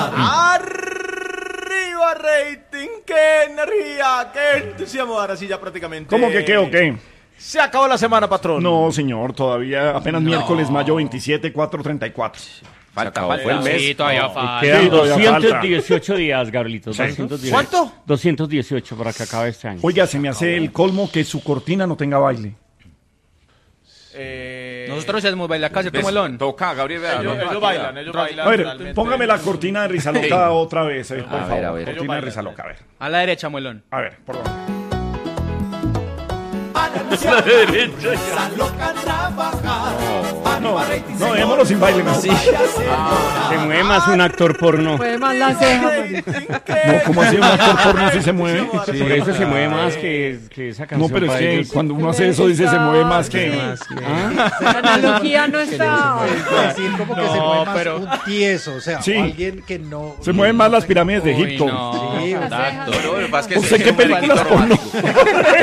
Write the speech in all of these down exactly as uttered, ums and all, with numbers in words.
¡Arriba rating! ¡Qué energía! ¡Qué entusiasmo! Ahora sí ya prácticamente... ¿Cómo que qué o qué? Se acabó la semana, patrón. No, señor, todavía apenas no. Miércoles, mayo veintisiete, cuatro treinta y cuatro. Falta, falta, fue el mes. Sí, todavía no, falta. Quedan sí, doscientos dieciocho días, Gabrielito. doscientos dieciocho. ¿Cuánto? doscientos dieciocho para que acabe este año. Oiga, se me hace el colmo que su cortina no tenga baile. Eh... Nosotros hacemos bailar casi como melón. Toca, Gabriel. Vea, Ellos, no, ellos bailan, ellos bailan. A ver, realmente. póngame la cortina de risa loca Sí. otra vez, eh, por A ver, favor. a ver. Cortina de risa loca, a ver. A la derecha, melón. A ver, por favor. No, no, dejémoslo sin baile mejor. Se mueve más un actor porno. Mueve más la ceja. No, ¿cómo así un actor porno si se mueve? Sí, por eso se mueve más que, que esa canción. No, pero es para que ellos. cuando uno hace eso dice se mueve más que... ¿Ah? La analogía no está. Es decir, como que No, se mueve más pero- un tieso, o sea, Sí. alguien que no... Se mueven más las pirámides de Uy, Egipto. no. Sí, o sea, Las cejas. No, lo que pasa es que ¿Usted se- qué es un películas maldito porno?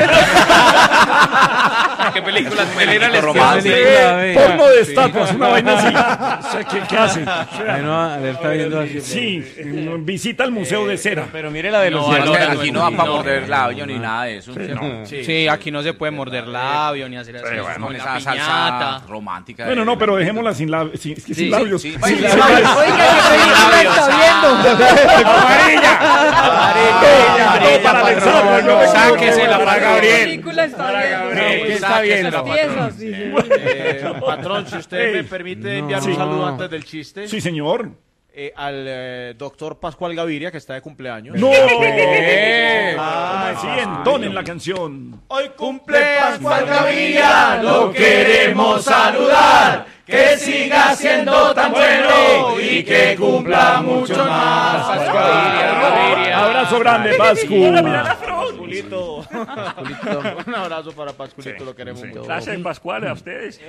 ¿Qué películas Maldito romántico. Porno de estatuas, una vaina así. O sea, ¿qué, qué hace? Bueno, a ver, está viendo así. Sí, eh, visita el Museo de Cera. Pero mire la de los No, cielos. no, Aquí no va no, para no. morder labio ni nada de eso. Sí, aquí no se puede morder labio ni hacer así. Pero bueno, con esa la salsa piñata. romántica. Bueno, de- no, pero dejémosla sin, lab- sin, sin Sí, labios. sí, Sin sí, labios. Oiga, ¿qué película está viendo? Amarilla. No, para Alexandra, no me Sáquesela para ¿Qué Gabriel. película está viendo? ¿Qué está viendo? Piezas, sí, sí. Eh, patrón, si usted me permite enviar un Sí. saludo antes del chiste Sí, señor. eh, al eh, doctor Pascual Gaviria, que está de cumpleaños. No. Ah, Sí, entonen la canción. Hoy cumple Pascual Gaviria, lo queremos saludar. Que siga siendo tan bueno y que cumpla mucho más. Pascual Gaviria. Abrazo grande, Pascu. Pasculito. Un abrazo para Pasculito, lo queremos mucho. Gracias, Pascual, a ustedes.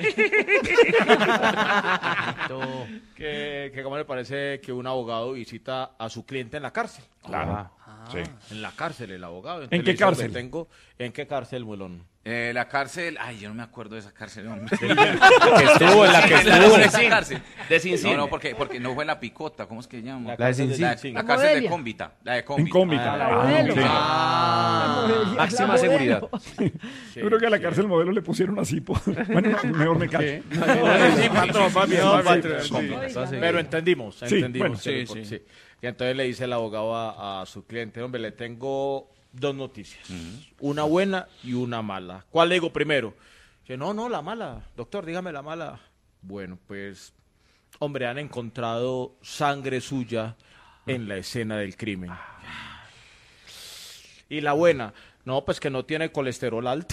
Que, que cómo le parece que un abogado visita a su cliente en la cárcel. Claro. Sí. En la cárcel, el abogado. ¿En qué Entonces le dice, cárcel? "Hombre, Tengo, ¿En qué cárcel, Muelón? Eh, la cárcel, ay, yo no me acuerdo de esa cárcel. No, Que estuvo, en la que estuvo. de esa cárcel. De Sin Cine. No, no, porque, porque no fue la picota, ¿cómo es que se llama? La de Sin La, Cine. la La cárcel de Modelia. Cómbita. La de En Cómbita. cómica. Ah, Ah, modelo. sí. Ah, máxima seguridad. Yo creo que a la cárcel modelo le pusieron así. po- Bueno, no, mejor me callo. Sí, patrón, papi, no, patrón, sí. Oiga, Pero entendimos, Sí, entendimos. bueno. pero Sí, por- sí. Y entonces le dice el abogado a, a su cliente, hombre, le tengo dos noticias, una buena y una mala. ¿Cuál le digo primero? Dice, no, no, la mala, doctor, dígame la mala. Bueno, pues, hombre, han encontrado sangre suya en la escena del crimen. Y la buena, no, pues que no tiene colesterol alto.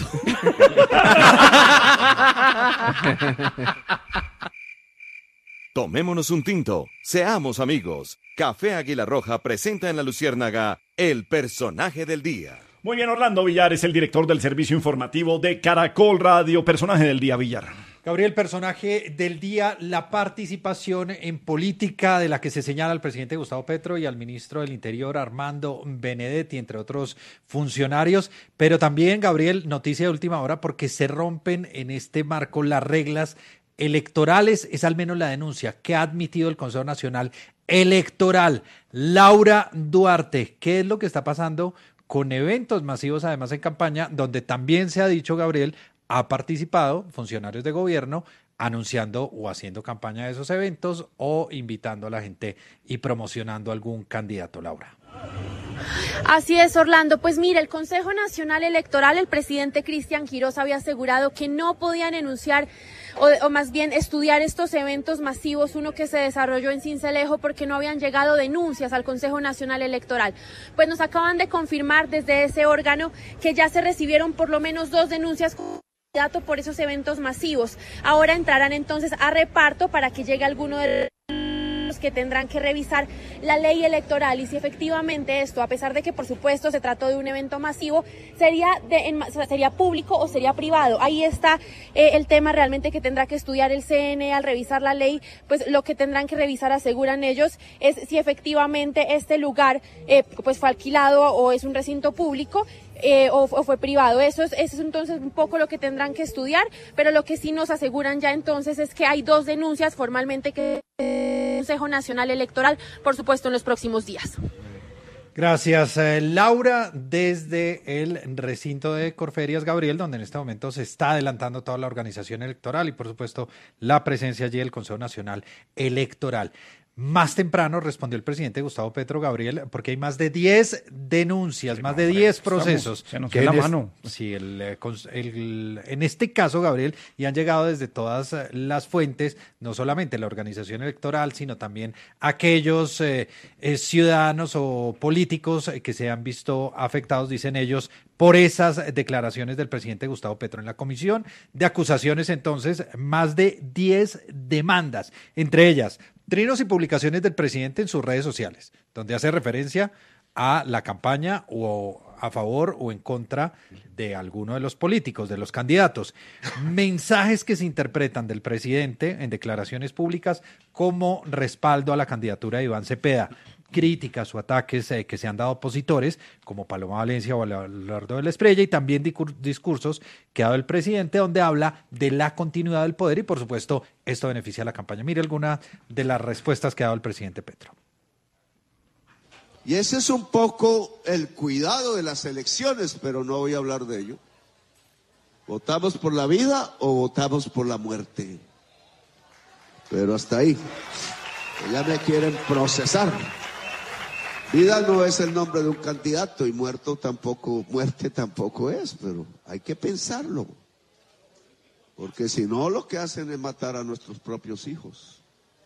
Tomémonos un tinto, seamos amigos. Café Águila Roja presenta en La Luciérnaga el personaje del día. Muy bien, Orlando Villar es el director del servicio informativo de Caracol Radio. Personaje del día, Villar. Gabriel, personaje del día, la participación en política de la que se señala al presidente Gustavo Petro y al ministro del Interior Armando Benedetti, entre otros funcionarios, pero también, Gabriel, noticia de última hora porque se rompen en este marco las reglas electorales, es al menos la denuncia que ha admitido el Consejo Nacional Electoral. Laura Duarte, ¿qué es lo que está pasando con eventos masivos, además en campaña, donde también se ha dicho, Gabriel, ha participado funcionarios de gobierno anunciando o haciendo campaña de esos eventos o invitando a la gente y promocionando algún candidato, Laura? Así es, Orlando. Pues mira, el Consejo Nacional Electoral, el presidente Cristian Quirós había asegurado que no podían enunciar o, o más bien estudiar estos eventos masivos, uno que se desarrolló en Sincelejo, porque no habían llegado denuncias al Consejo Nacional Electoral. Pues nos acaban de confirmar desde ese órgano que ya se recibieron por lo menos dos denuncias por esos eventos masivos. Ahora entrarán entonces a reparto para que llegue alguno de los que tendrán que revisar la ley electoral y si efectivamente esto, a pesar de que por supuesto se trató de un evento masivo, sería de, en, sería público o sería privado. Ahí está eh, el tema realmente que tendrá que estudiar el C N E al revisar la ley. Pues lo que tendrán que revisar, aseguran ellos, es si efectivamente este lugar eh, pues fue alquilado o es un recinto público. Eh, o, o fue privado. Eso es, eso es entonces un poco lo que tendrán que estudiar, pero lo que sí nos aseguran ya entonces es que hay dos denuncias formalmente que Consejo Nacional Electoral, por supuesto, en los próximos días. Gracias, eh, Laura, desde el recinto de Corferias, Gabriel, donde en este momento se está adelantando toda la organización electoral y, por supuesto, la presencia allí del Consejo Nacional Electoral. Más temprano respondió el presidente Gustavo Petro, Gabriel, porque hay más de diez denuncias, sí, más no, de diez procesos. Se nos queda la mano. Sí, el, el, en este caso, Gabriel, y han llegado desde todas las fuentes, no solamente la organización electoral, sino también aquellos eh, eh, ciudadanos o políticos que se han visto afectados, dicen ellos, por esas declaraciones del presidente Gustavo Petro. En la comisión de acusaciones, entonces, más de diez demandas, entre ellas trinos y publicaciones del presidente en sus redes sociales, donde hace referencia a la campaña o a favor o en contra de alguno de los políticos, de los candidatos. Mensajes que se interpretan del presidente en declaraciones públicas como respaldo a la candidatura de Iván Cepeda. Críticas o ataques eh, que se han dado opositores, como Paloma Valencia o Abelardo de la Espriella, y también discursos que ha dado el presidente, donde habla de la continuidad del poder y, por supuesto, esto beneficia a la campaña. Mire alguna de las respuestas que ha dado el presidente Petro. Y ese es un poco el cuidado de las elecciones, pero no voy a hablar de ello. ¿Votamos por la vida o votamos por la muerte? Pero hasta ahí. Ya me quieren procesar. Vida no es el nombre de un candidato y muerto tampoco, muerte tampoco es, pero hay que pensarlo. Porque si no, lo que hacen es matar a nuestros propios hijos.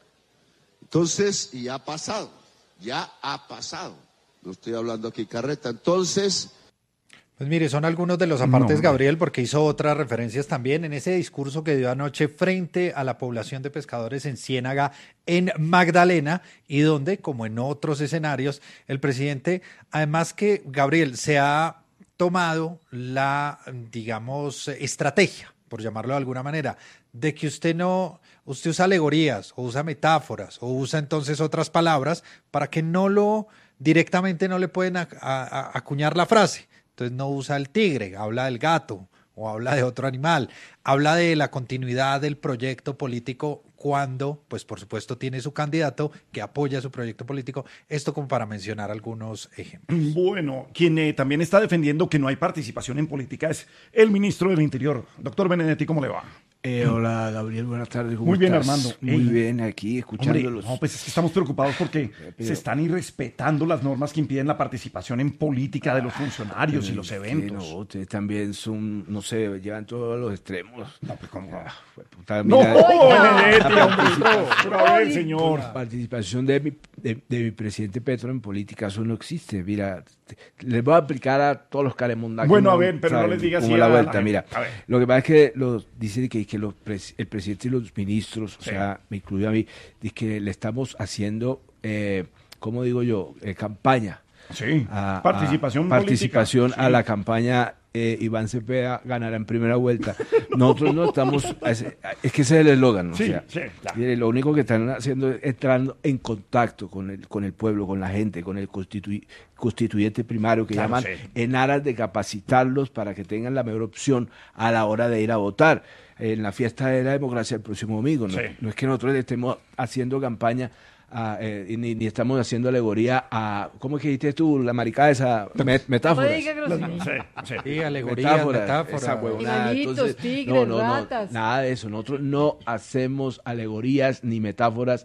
Entonces, y ha pasado, ya ha pasado. No estoy hablando aquí carreta. Entonces... Pues mire, son algunos de los apartes, no, Gabriel, porque hizo otras referencias también en ese discurso que dio anoche frente a la población de pescadores en Ciénaga, en Magdalena, y donde, como en otros escenarios, el presidente, además que, Gabriel, se ha tomado la, digamos, estrategia, por llamarlo de alguna manera, de que usted no, usted usa alegorías, o usa metáforas, o usa entonces otras palabras, para que no lo, directamente no le pueden a, a, acuñar la frase. Entonces no usa el tigre, habla del gato o habla de otro animal, habla de la continuidad del proyecto político cuando, pues por supuesto, tiene su candidato que apoya su proyecto político. Esto como para mencionar algunos ejemplos. Bueno, quien eh, también está defendiendo que no hay participación en política es el ministro del Interior. Doctor Benedetti, ¿cómo le va? Eh, hola, Gabriel, buenas tardes. ¿Cómo Muy bien, estás? Armando. Muy Ey. bien, aquí escuchándolos. Hombre, no, pues es que estamos preocupados porque pero, se están irrespetando las normas que impiden la participación en política de los funcionarios y los eventos. No, ustedes también son, no sé, llevan todos los extremos. No, pues cómo. Ah, puta, No, mira, Benedetti, la hombre, participación- pero a ver, señor. La participación de mi, de, de mi presidente Petro en política, eso no existe. Mira, te- les voy a aplicar a todos los caremundas. Bueno, a ver, pero no les diga así la a la vuelta, gente. mira. A ver. Lo que pasa es que los, dice que, que los pres- el presidente y los ministros, o Sí. sea, me incluye a mí, dice que le estamos haciendo, eh, ¿cómo digo yo?, Eh, campaña. Sí, a- a- participación participación política. a Sí. la campaña eh, Iván Cepeda ganará en primera vuelta. Nosotros no estamos, es, es que ese es el eslogan, ¿no? Sí, O sea, sí, claro. mire, lo único que están haciendo es entrando en contacto con el, con el pueblo, con la gente, con el constitu- constituyente primario que Claro, llaman, sí. en aras de capacitarlos para que tengan la mejor opción a la hora de ir a votar en la fiesta de la democracia el próximo domingo. No, Sí. no es que nosotros estemos haciendo campaña a, eh, ni, ni estamos haciendo alegoría a, ¿cómo es que dijiste tú? La maricada esa, met- metáforas. Oiga, grosería. Sí, sí. Sí, alegorías, metáforas. esa huevonada. Animalitos, Entonces, tigres, no, no, no, ratas. nada de eso. Nosotros no hacemos alegorías ni metáforas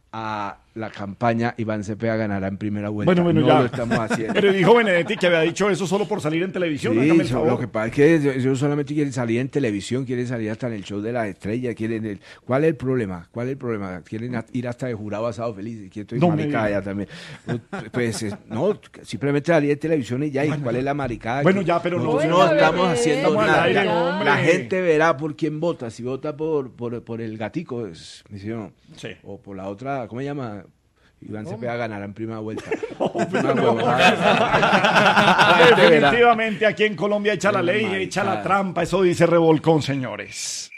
a la campaña Iván Cepeda ganará en primera vuelta. Bueno, bueno, no ya. lo estamos haciendo. Pero dijo Benedetti que había dicho eso solo por salir en televisión. Hágame Sí, el so- favor. lo que pasa es que ellos ellos solamente quieren salir en televisión, quieren salir hasta en el show de las estrellas, quieren el... ¿Cuál es el problema? ¿Cuál es el problema? Quieren a- ir hasta de jurado asado feliz, que estoy No me maricada diga. ya también. No, pues, eh, no, simplemente salir en televisión y ya, ¿y cuál es la maricada? Bueno, Que ya, pero no- nosotros no, Oiga, estamos bebé, haciendo estamos al nada. aire, La- hombre. la gente verá por quién vota, si vota por, por, por el gatico, es, ¿sí o no? Sí. O por la otra, ¿cómo se llama? Iván Cepeda ganará en primera vuelta. Definitivamente aquí en Colombia echa la ley, Una echa la maricada. trampa, eso dice Revolcón, señores.